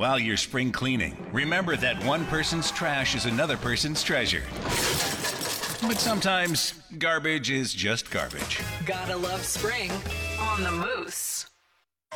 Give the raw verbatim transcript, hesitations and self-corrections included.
while you're spring cleaning, remember that one person's trash is another person's treasure. But sometimes garbage is just garbage. Gotta love spring on the Moose.